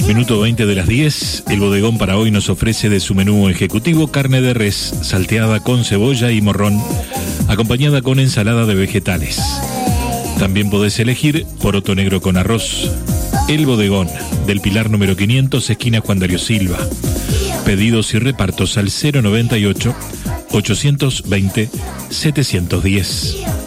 Minuto 20 de las 10, el bodegón para hoy nos ofrece de su menú ejecutivo carne de res salteada con cebolla y morrón, acompañada con ensalada de vegetales. También podés elegir poroto negro con arroz. El bodegón, del Pilar número 500, esquina Juan Darío Silva. Pedidos y repartos al 098 820 710.